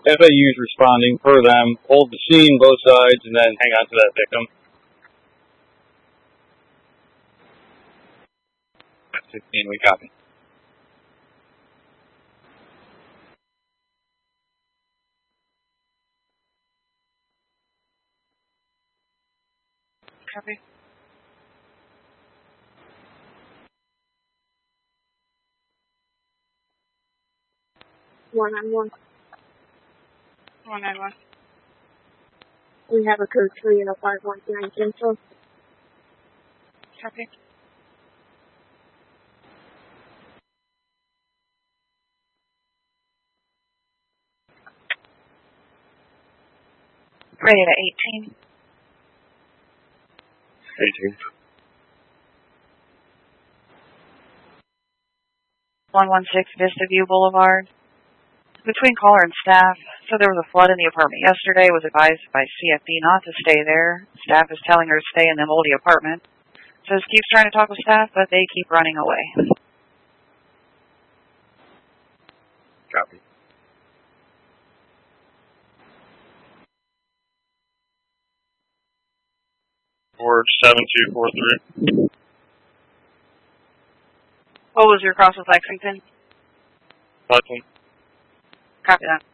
FAU's responding per them. Hold the scene, both sides, and then hang on to that victim. 16, we copy. Copy. One on one. 191. We have a code 30519 Central. Copy. Ready at 18. 18. 116 Vista View Boulevard. Between caller and staff, so there was a flood in the apartment yesterday, was advised by CFD not to stay there. Staff is telling her to stay in the moldy apartment. Says keeps trying to talk with staff, but they keep running away. Copy. Forward 7243. What was your cross with Lexington? Hudson. Copy that.